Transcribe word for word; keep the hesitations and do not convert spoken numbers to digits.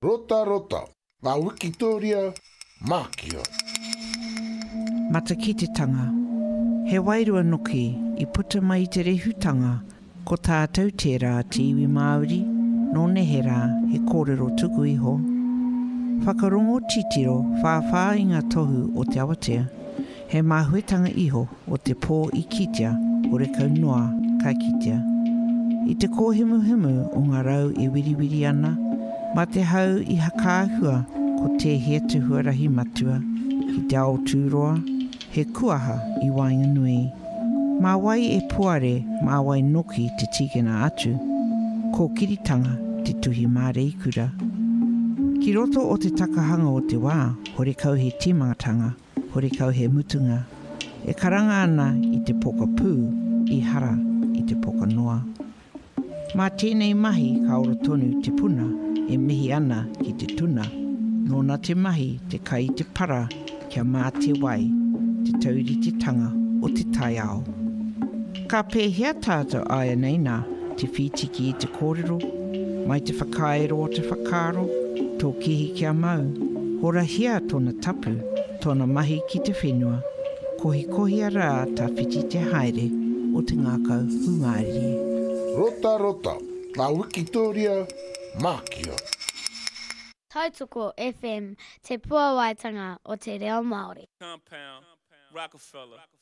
Rota rota, ngā Wikitoria, Mākia. Matakititanga. He wairua noki i puta mai te rehutanga ko tātou tērā te iwi Māori, no nehera he kōrero tuku iho. Whakarongo titiro whāwhā i ngā tohu o te awatea, he māhuetanga iho o te pō i kitea o re kaunoa ka kitea. I te kōhimuhimu o ngā rau e wiriwiri ana, ma te hau i hakaahua ko te hea tuhuarahi matua, ki te ao tūroa, he kuaha i Wainganui. Mā wai e puare, mā wai noki te tīkena atu, ko kiritanga te tuhi māreikura. Ki roto o te takahanga o te wā, hore kau he timangatanga, hore kau he mutunga. E karanga ana i te poka pū, i hara i te poka noa. Mā tēnei mahi ka ora tonu te puna, e mihi ana ki te tuna. Nōna te mahi te kai te para, kia mā te wai, te tauri te tanga o te tai ao. Ka pēhea tātou aia nei nā, te whitiki i te kōrero, mai te whakaero o te whakaro, tō kihi kia mau, hora hia tōna tapu, tōna mahi ki te whenua, kohi kohi ara tā whiti te haere o te ngākau hungairi. Rota rota, ngā Wikitoria, Mākia. Tautoko F M, te puawaitanga o te reo Māori. Compound, Rockefeller.